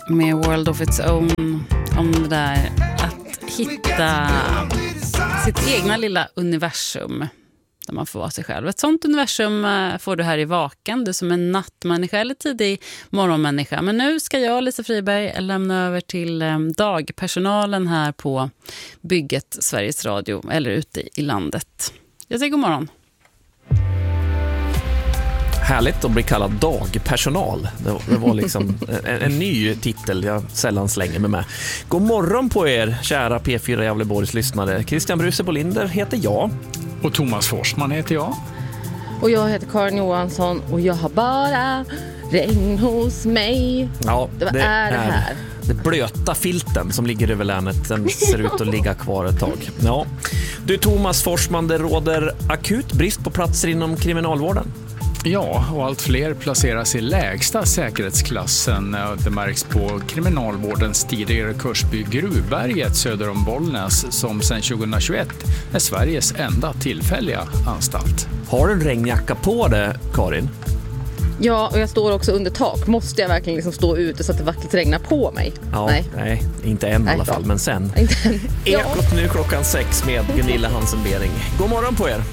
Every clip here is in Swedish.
med World of Its Own, om det där att hitta sitt egna lilla universum där man får vara sig själv. Ett sånt universum får du här i Vaken, du som en nattmänniska eller tidig morgonmänniska. Men nu ska jag, Lisa Friberg, lämna över till dagpersonalen här på bygget Sveriges Radio eller ute i landet. Jag säger god morgon. Härligt att bli kallad dagpersonal. Det var liksom en ny titel jag sällan slänger mig med. God morgon på er, kära P4 Gävleborgs lyssnare. Christian Bruse Bolinder heter jag. Och Thomas Forsman heter jag. Och jag heter Karin Johansson och jag har bara regn hos mig. Ja, det är det här. Det blöta filten som ligger över länet, den ser ut att ligga kvar ett tag. Ja. Du Thomas Forsman, det råder akut brist på platser inom kriminalvården. Ja, och allt fler placeras i lägsta säkerhetsklassen. Det märks på kriminalvårdens tidigare kursby Gruvberget söder om Bollnäs som sedan 2021 är Sveriges enda tillfälliga anstalt. Har du en regnjacka på det, Karin? Ja, och jag står också under tak. Måste jag verkligen liksom stå ute så att det vackert regnar på mig? Ja, nej inte än i alla fall, men sen. Ekot nu 6:00 med Gunilla Hansen-Bering. God morgon på er!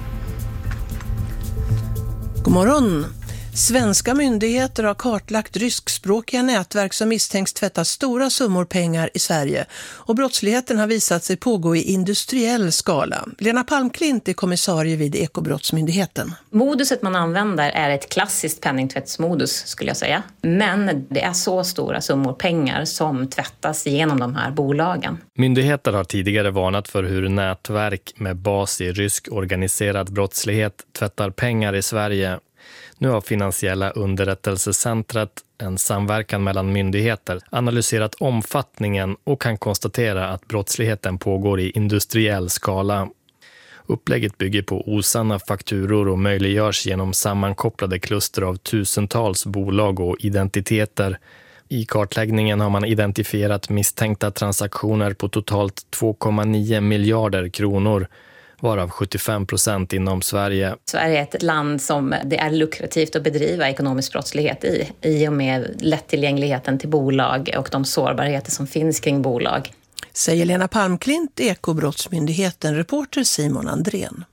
God morgon. Svenska myndigheter har kartlagt ryskspråkiga nätverk som misstänks tvätta stora summor pengar i Sverige. Och brottsligheten har visat sig pågå i industriell skala. Lena Palmklint är kommissarie vid Ekobrottsmyndigheten. Moduset man använder är ett klassiskt penningtvättsmodus skulle jag säga. Men det är så stora summor pengar som tvättas genom de här bolagen. Myndigheter har tidigare varnat för hur nätverk med bas i rysk organiserad brottslighet tvättar pengar i Sverige. Nu har Finansiella underrättelsecentret, en samverkan mellan myndigheter, analyserat omfattningen och kan konstatera att brottsligheten pågår i industriell skala. Upplägget bygger på osanna fakturor och möjliggörs genom sammankopplade kluster av tusentals bolag och identiteter. I kartläggningen har man identifierat misstänkta transaktioner på totalt 2,9 miljarder kronor. Varav 75% inom Sverige. Sverige är ett land som det är lukrativt att bedriva ekonomisk brottslighet i och med lättillgängligheten till bolag och de sårbarheter som finns kring bolag. Säger Lena Palmklint, Ekobrottsmyndigheten, reporter Simon Andrén.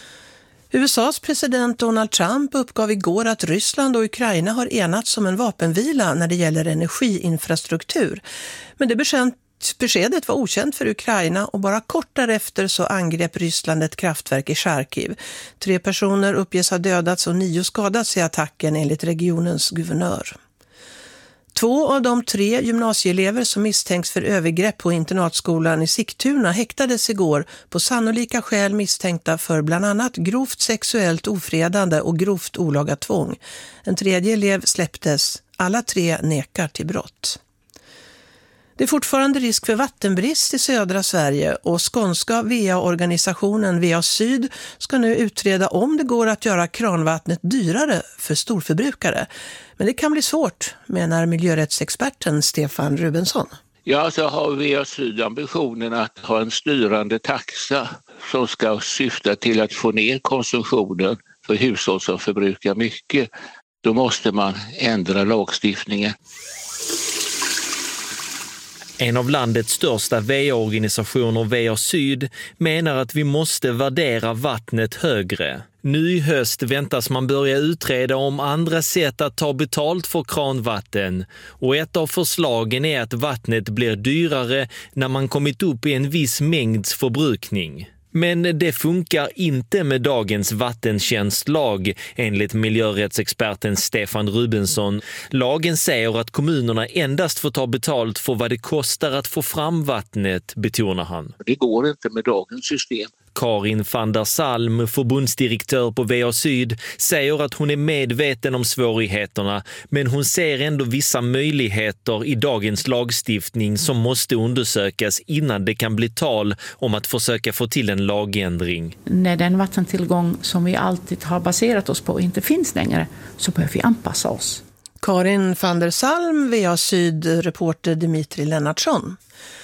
USAs president Donald Trump uppgav igår att Ryssland och Ukraina har enats om en vapenvila när det gäller energiinfrastruktur. Men det beskedet var okänt för Ukraina och bara kort därefter så angrep Ryssland ett kraftverk i Charkiv. 3 personer uppges ha dödats och 9 skadats i attacken enligt regionens guvernör. 2 av de 3 gymnasieelever som misstänks för övergrepp på internatskolan i Sigtuna häktades igår på sannolika skäl misstänkta för bland annat grovt sexuellt ofredande och grovt olaga tvång. En 3:e elev släpptes. Alla 3 nekar till brott. Det är fortfarande risk för vattenbrist i södra Sverige och skånska VA-organisationen VA Syd ska nu utreda om det går att göra kranvattnet dyrare för storförbrukare. Men det kan bli svårt, menar miljörättsexperten Stefan Rubensson. Ja, så har VA Syd ambitionen att ha en styrande taxa som ska syfta till att få ner konsumtionen för hushåll som förbrukar mycket. Då måste man ändra lagstiftningen. En av landets största VA-organisationer, VA Syd, menar att vi måste värdera vattnet högre. Nu i höst väntas man börja utreda om andra sätt att ta betalt för kranvatten. Och ett av förslagen är att vattnet blir dyrare när man kommit upp i en viss mängds förbrukning. Men det funkar inte med dagens vattentjänstlag, enligt miljörättsexperten Stefan Rubensson. Lagen säger att kommunerna endast får ta betalt för vad det kostar att få fram vattnet, betonar han. Det går inte med dagens system. Karin van der Salm, förbundsdirektör på VA Syd, säger att hon är medveten om svårigheterna, men hon ser ändå vissa möjligheter i dagens lagstiftning som måste undersökas innan det kan bli tal om att försöka få till en lagändring. När den vattentillgång som vi alltid har baserat oss på inte finns längre så behöver vi anpassa oss. Karin van der Salm, VA Syd, reporter Dimitri Lennartsson.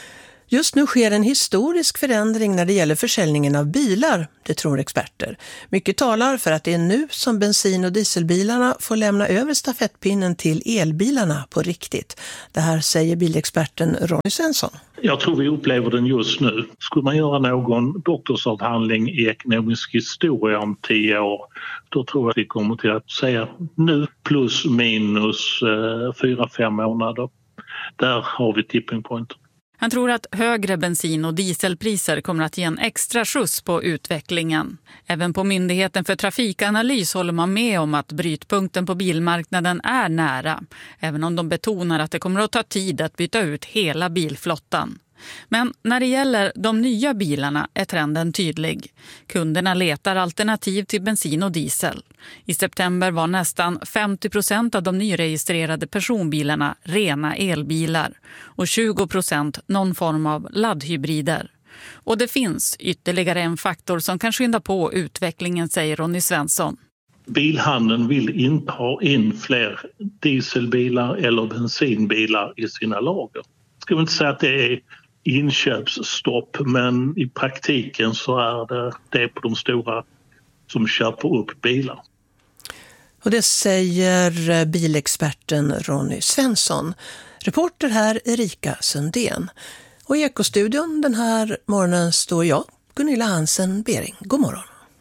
Just nu sker en historisk förändring när det gäller försäljningen av bilar, det tror experter. Mycket talar för att det är nu som bensin- och dieselbilarna får lämna över stafettpinnen till elbilarna på riktigt. Det här säger bilexperten Ronny Svensson. Jag tror vi upplever den just nu. Skulle man göra någon doktorsavhandling i ekonomisk historia om 10 år, då tror jag att vi kommer till att säga nu plus minus 4-5 månader. Där har vi tipping point. Han tror att högre bensin- och dieselpriser kommer att ge en extra skjuts på utvecklingen. Även på Myndigheten för trafikanalys håller man med om att brytpunkten på bilmarknaden är nära, även om de betonar att det kommer att ta tid att byta ut hela bilflottan. Men när det gäller de nya bilarna är trenden tydlig. Kunderna letar alternativ till bensin och diesel. I september var nästan 50% av de nyregistrerade personbilarna rena elbilar och 20% någon form av laddhybrider. Och det finns ytterligare en faktor som kan skynda på utvecklingen, säger Ronny Svensson. Bilhandeln vill inte ha in fler dieselbilar eller bensinbilar i sina lager. Jag ska inte säga att det är inköpsstopp, men i praktiken så är det på de stora som köper upp bilar. Och det säger bilexperten Ronny Svensson. Reporter här Erika Sundén. Och i Ekostudion den här morgonen står jag, Gunilla Hansen-Bering. God morgon.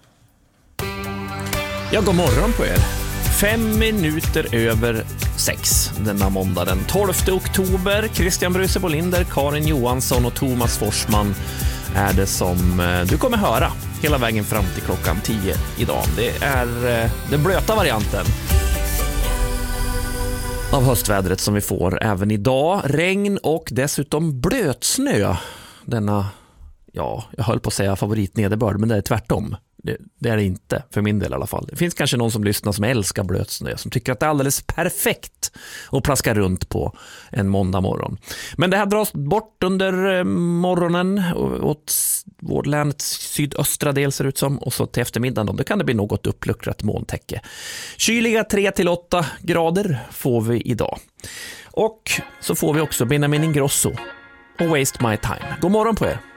Ja, god morgon på er. 5 minuter över 6 denna måndag den 12 oktober. Christian Bruce Bolinder, Karin Johansson och Thomas Forsman är det som du kommer höra hela vägen fram till klockan 10 idag. Det är den blöta varianten av höstvädret som vi får även idag. Regn och dessutom blötsnö. Denna, ja, jag höll på att säga favoritnederbörd, men det är tvärtom. Det är det inte, för min del i alla fall. Det finns kanske någon som lyssnar som älskar blötsnö, som tycker att det är alldeles perfekt att plaska runt på en måndag morgon. Men det här dras bort under morgonen åt vårt länets sydöstra del ser ut som, och så till eftermiddagen då kan det bli något uppluckrat molntäcke. Kyliga 3-8 grader får vi idag. Och så får vi också Benjamin Ingrosso och Waste My Time. God morgon på er!